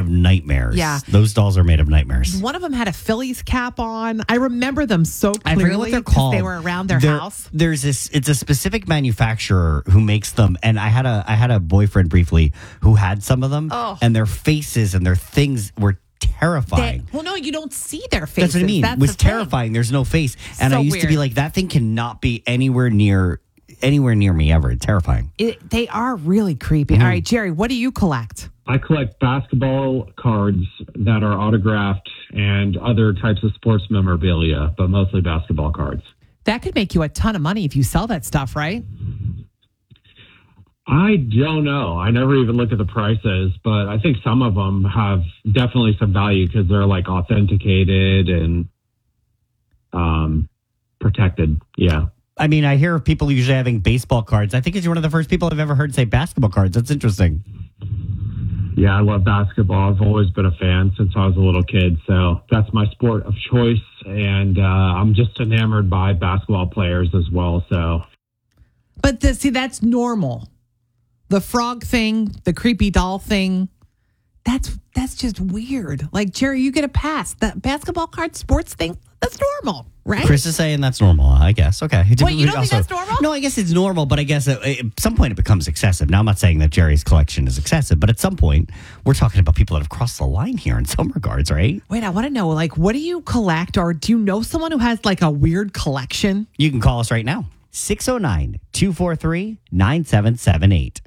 of nightmares. Yeah. Those dolls are made of nightmares. One of them had a Phillies cap on. I remember them so I clearly. forget what they're called. They were around their house. There's this. It's a specific manufacturer who makes them, and I had a boyfriend briefly who had some of them, and their faces and their things were terrifying. Well, no, you don't see their faces. That's what I mean. It was the thing. terrifying. There's no face, and So I used to be weird. like, that thing cannot be anywhere near me ever. It's terrifying. They are really creepy. All right, Jerry, what do you collect? I collect basketball cards that are autographed and other types of sports memorabilia, but mostly basketball cards. That could make you a ton of money if you sell that stuff, right? I don't know. I never even look at the prices, but I think some of them have definitely some value because they're like authenticated and protected. Yeah. I mean, I hear of people usually having baseball cards. I think you're one of the first people I've ever heard say basketball cards. That's interesting. Yeah, I love basketball. I've always been a fan since I was a little kid. So that's my sport of choice. And I'm just enamored by basketball players as well. So, But see, that's normal. The frog thing, the creepy doll thing, that's just weird. Like, Jerry, you get a pass. That basketball card sports thing, that's normal, right? Chris is saying that's normal, I guess. Okay. Wait, you don't think that's normal? No, I guess it's normal, but I guess at some point it becomes excessive. Now, I'm not saying that Jerry's collection is excessive, but at some point, we're talking about people that have crossed the line here in some regards, right? Wait, I want to know, like, what do you collect? Or do you know someone who has, like, a weird collection? You can call us right now. 609-243-9778.